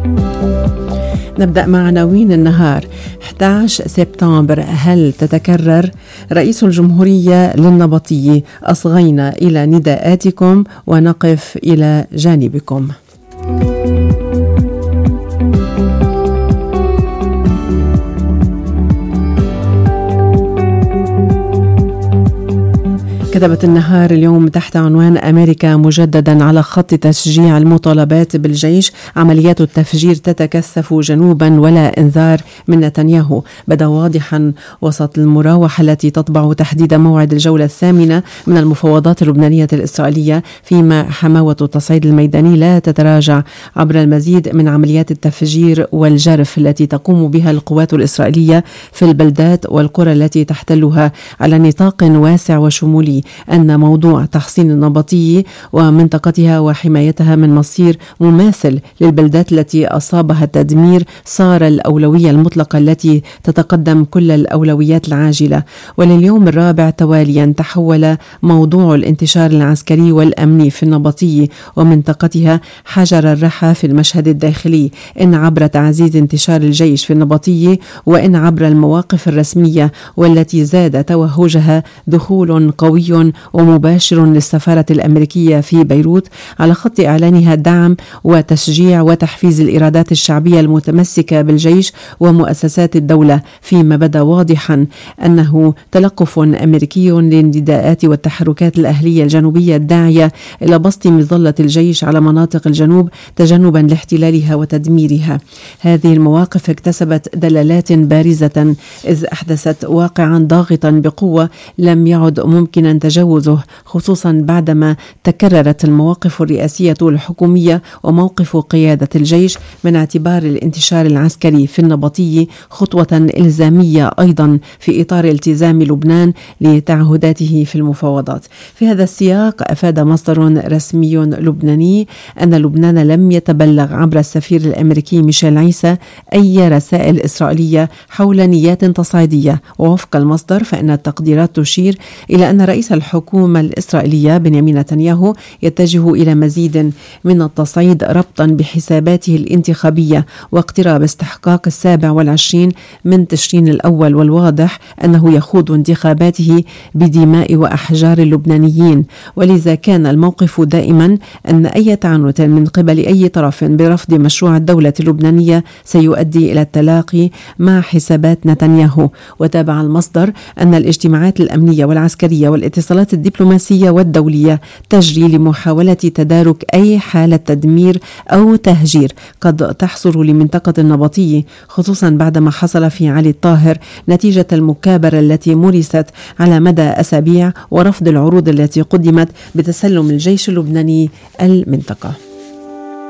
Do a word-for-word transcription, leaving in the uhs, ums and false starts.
نبدأ مع عناوين النهار. أحد عشر سبتمبر، هل تتكرر؟ رئيس الجمهورية للنبطية: أصغينا إلى نداءاتكم ونقف إلى جانبكم. كتبت النهار اليوم تحت عنوان: أمريكا مجددا على خط تشجيع المطالبات بالجيش، عمليات التفجير تتكثف جنوبا ولا إنذار من نتنياهو. بدا واضحا وسط المراوحة التي تطبع تحديد موعد الجولة الثامنة من المفاوضات اللبنانية الإسرائيلية، فيما حماوة التصعيد الميداني لا تتراجع عبر المزيد من عمليات التفجير والجرف التي تقوم بها القوات الإسرائيلية في البلدات والقرى التي تحتلها على نطاق واسع وشمولي. أن موضوع تحصين النبطية ومنطقتها وحمايتها من مصير مماثل للبلدات التي أصابها التدمير صار الأولوية المطلقة التي تتقدم كل الأولويات العاجلة. ولليوم الرابع تواليا تحول موضوع الانتشار العسكري والأمني في النبطية ومنطقتها حجر الرحى في المشهد الداخلي، إن عبر تعزيز انتشار الجيش في النبطية وإن عبر المواقف الرسمية والتي زاد توهجها دخول قوي ومباشر للسفارة الأمريكية في بيروت على خط إعلانها دعم وتشجيع وتحفيز الإرادات الشعبية المتمسكة بالجيش ومؤسسات الدولة، فيما بدا واضحا أنه تلقف أمريكي للنداءات والتحركات الأهلية الجنوبية الداعية إلى بسط مظلة الجيش على مناطق الجنوب تجنبا لاحتلالها وتدميرها. هذه المواقف اكتسبت دلالات بارزة، إذ أحدثت واقعا ضاغطا بقوة لم يعد ممكنا تجاوزه، خصوصا بعدما تكررت المواقف الرئاسية الحكومية وموقف قيادة الجيش من اعتبار الانتشار العسكري في النبطية خطوة إلزامية أيضا في إطار التزام لبنان لتعهداته في المفاوضات. في هذا السياق، أفاد مصدر رسمي لبناني أن لبنان لم يتبلغ عبر السفير الأمريكي ميشيل عيسى أي رسائل إسرائيلية حول نيات تصعيدية. ووفق المصدر فإن التقديرات تشير إلى أن رئيس الحكومة الإسرائيلية بنيامين نتنياهو يتجه إلى مزيد من التصعيد ربطا بحساباته الانتخابية واقتراب استحقاق السابع والعشرين من تشرين الأول، والواضح أنه يخوض انتخاباته بدماء وأحجار اللبنانيين. ولذا كان الموقف دائما أن أي تعنت من قبل أي طرف برفض مشروع الدولة اللبنانية سيؤدي إلى التلاقي مع حسابات نتنياهو. وتابع المصدر أن الاجتماعات الأمنية والعسكرية والاتصالات الدبلوماسية والدولية تجري لمحاولة تدارك أي حالة تدمير أو تهجير قد تحصل لمنطقة النبطية، خصوصا بعدما حصل في علي الطاهر نتيجة المكابرة التي مورست على مدى أسابيع ورفض العروض التي قدمت بتسلم الجيش اللبناني المنطقة.